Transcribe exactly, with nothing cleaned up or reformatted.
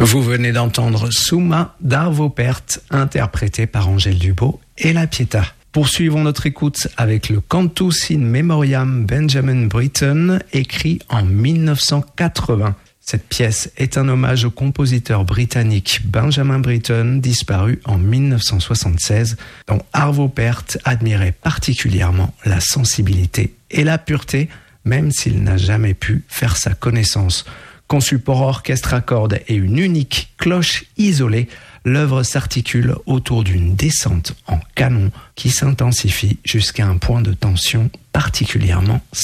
Vous venez d'entendre Summa d'Arvo Pärt, interprété par Angèle Dubos et La Pietà. Poursuivons notre écoute avec le Cantus in Memoriam Benjamin Britten, écrit en dix-neuf cent quatre-vingts. Cette pièce est un hommage au compositeur britannique Benjamin Britten, disparu en dix-neuf cent soixante-seize, dont Arvo Pärt admirait particulièrement la sensibilité et la pureté, même s'il n'a jamais pu faire sa connaissance. Conçu pour orchestre à cordes et une unique cloche isolée, l'œuvre s'articule autour d'une descente en canon qui s'intensifie jusqu'à un point de tension particulièrement